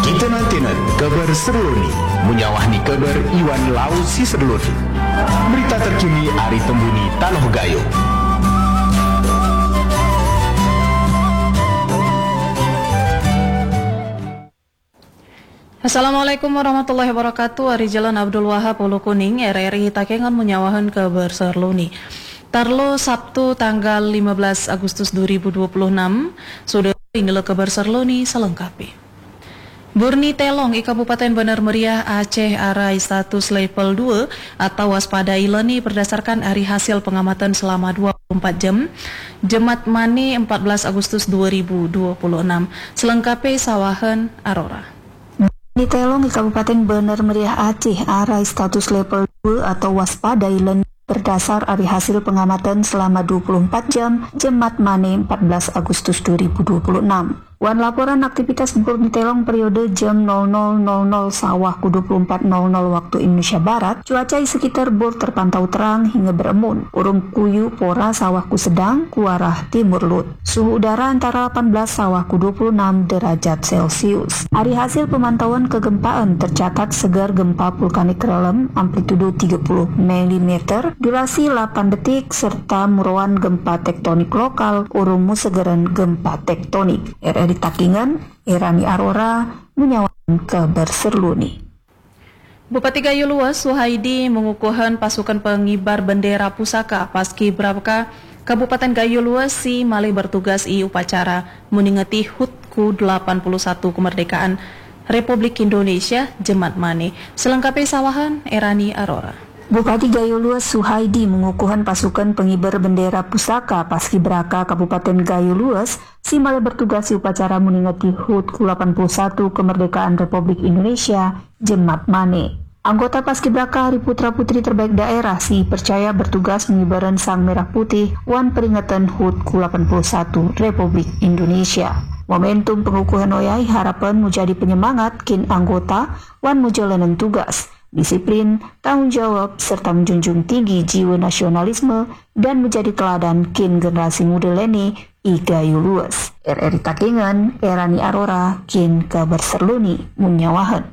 Kita nantinan kabar seru ni menyawahni kabar Iwan Lau si Serluni. Berita terkini Ari Tembuni Tanoh Gayo. Assalamualaikum warahmatullahi wabarakatuh. Ari Jalan Abdul Wahab Ulu Kuning RRI Takengon menyawahan kabar serluni. Tarlo Sabtu tanggal 15 Agustus 2026 sudah inilah kabar serluni selengkapi. Burni Telong, Kabupaten Bener Meriah, Aceh, arai status level 2 atau waspada ilani berdasarkan hari hasil pengamatan selama 24 jam, Jemat Mani 14 Agustus 2026. Selengkapi sawahan Arora. Burni Telong, Kabupaten Bener Meriah, Aceh, arai status level 2 atau waspada ilani berdasar hari hasil pengamatan selama 24 jam, Jemat Mani 14 Agustus 2026. Wan laporan aktivitas Burni Telong periode jam 00.00 sawah ku 24.00 waktu Indonesia Barat, cuaca di sekitar bor terpantau terang hingga berembun, urung kuyu pora sawah ku sedang ku arah timur lut. Suhu udara antara 18 sawah ku 26 derajat Celcius. Hari hasil pemantauan kegempaan tercatat segar gempa vulkanik relem amplitudo 30 mm, durasi 8 detik serta muruan gempa tektonik lokal urung musegeran gempa tektonik. RRI Takengon, Irani Arora menyawakan kabar serluni. Bupati Gayo Luas Suhaidi mengukuhkan pasukan pengibar bendera pusaka Paskibraka Kabupaten Gayo Luas si malih bertugas i upacara meningati HUT ke-81 kemerdekaan Republik Indonesia Jemat Mani. Selengkapi sawahan Irani Arora. Bupati Gayo Luas Suhaidi mengukuhkan pasukan pengibar bendera pusaka Paskibraka Kabupaten Gayo Luas si malih bertugas di upacara meningati HUT ke-81 kemerdekaan Republik Indonesia Jemat Mani. Anggota Paskibraka Hari Putra Putri terbaik daerah si percaya bertugas mengibaran sang merah putih wan peringatan HUT ke-81 Republik Indonesia. Momentum pengukuhan oyai harapan menjadi penyemangat kin anggota wan menjalankan tugas, disiplin, tanggung jawab, serta menjunjung tinggi jiwa nasionalisme dan menjadi teladan kin generasi muda leni i Gayo Luas. RRI Takengon, Erani Arora, kin kabar serluni munyawahan.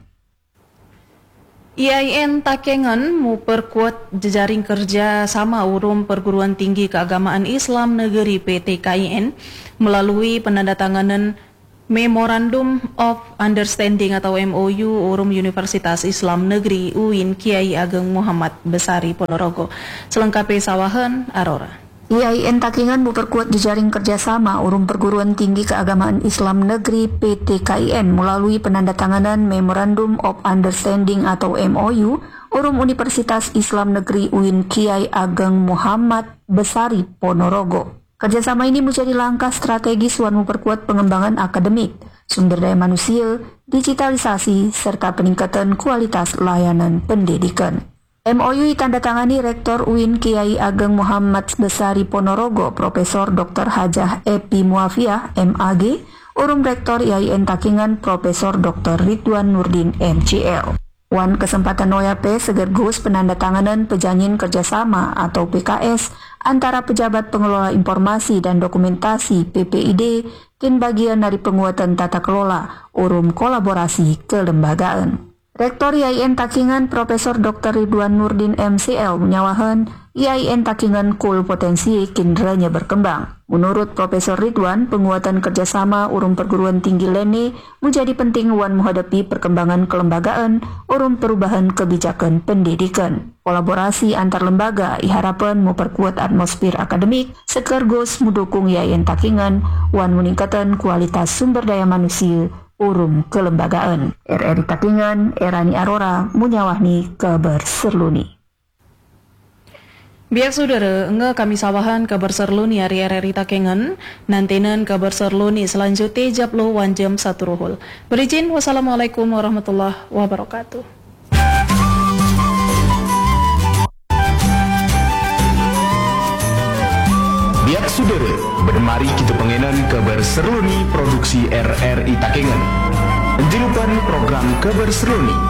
IAIN Takengon memperkuat jejaring kerja sama urung perguruan tinggi keagamaan Islam negeri PTKIN melalui penandatanganan Memorandum of Understanding atau MOU Urum Universitas Islam Negeri UIN Kiai Ageng Muhammad Besari Ponorogo. Selengkapi sawahan Arora. IAIN Takengon memperkuat jejaring kerjasama Urum Perguruan Tinggi Keagamaan Islam Negeri PTKIN melalui penandatanganan Memorandum of Understanding atau MOU Urum Universitas Islam Negeri UIN Kiai Ageng Muhammad Besari Ponorogo. Kerjasama ini menjadi langkah strategis wan memperkuat pengembangan akademik, sumber daya manusia, digitalisasi, serta peningkatan kualitas layanan pendidikan. MOU ditandatangani Rektor UIN Kiai Ageng Muhammad Besari Ponorogo, Profesor Dr. Hajah Epi Muafiah, MAG, Urum Rektor IAIN Takengon, Profesor Dr. Ridwan Nurdin, MCL. Wan kesempatan OYP segergus penandatanganan perjanjian kerjasama atau PKS antara pejabat pengelola informasi dan dokumentasi PPID kin bagian dari penguatan tata kelola urum kolaborasi kelembagaan. Rektor IAIN Takengon Profesor Dr. Ridwan Nurdin MCL menyawahan IAIN Takengon kul potensi kinderanya berkembang. Menurut Profesor Ridwan, penguatan kerjasama urum perguruan tinggi leni menjadi penting wan menghadapi perkembangan kelembagaan urum perubahan kebijakan pendidikan. Kolaborasi antar lembaga diharapkan memperkuat atmosfer akademik sekaligus mendukung IAIN Takengon wan meningkatkan kualitas sumber daya manusia urum kelembagaan. RRI Takengon, Erani Arora munyawahni kabar serluni. Biar saudara, kami sawahan kabar serluni hari RRI Takengon, nantinan kabar serluni selanjutnya japlo wan jam 1 ruhul. Berizin, wassalamualaikum warahmatullahi wabarakatuh. Biar saudara, bermari kita pengenan kabar serluni produksi RRI Takengon. Jangan lupa program kabar serluni